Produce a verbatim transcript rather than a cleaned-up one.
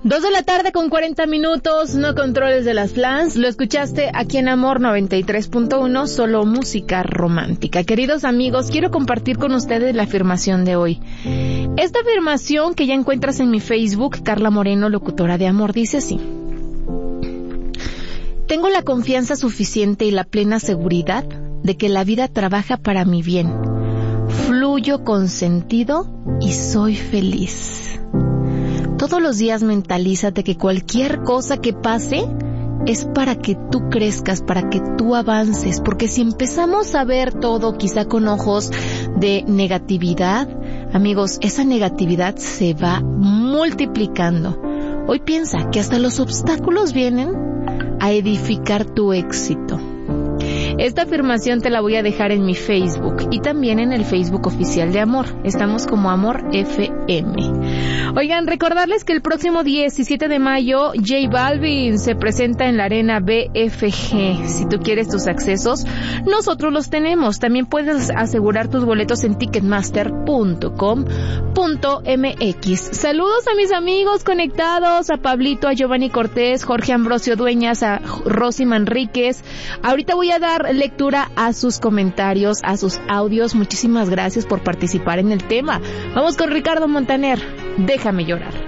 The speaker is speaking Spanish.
Dos de la tarde con cuarenta minutos, no controles de las flans. Lo escuchaste aquí en Amor noventa y tres punto uno, solo música romántica. Queridos amigos, quiero compartir con ustedes la afirmación de hoy. Esta afirmación que ya encuentras en mi Facebook, Carla Moreno, locutora de Amor, dice así. Tengo la confianza suficiente y la plena seguridad de que la vida trabaja para mi bien. Fluyo con sentido y soy feliz. Todos los días mentalízate que cualquier cosa que pase es para que tú crezcas, para que tú avances, porque si empezamos a ver todo quizá con ojos de negatividad, amigos, esa negatividad se va multiplicando. Hoy piensa que hasta los obstáculos vienen a edificar tu éxito. Esta afirmación te la voy a dejar en mi Facebook y también en el Facebook oficial de Amor. Estamos como Amor F M. Oigan, recordarles que el próximo diecisiete de mayo J Balvin se presenta en la Arena B F G. Si tú quieres tus accesos, nosotros los tenemos. También puedes asegurar tus boletos en ticketmaster punto com punto m x. Saludos a mis amigos conectados, a Pablito, a Giovanni Cortés, Jorge Ambrosio Dueñas, a Rosy Manríquez. Ahorita voy a dar lectura a sus comentarios, a sus audios. Muchísimas gracias por participar en el tema. Vamos con Ricardo Montaner. Déjame llorar.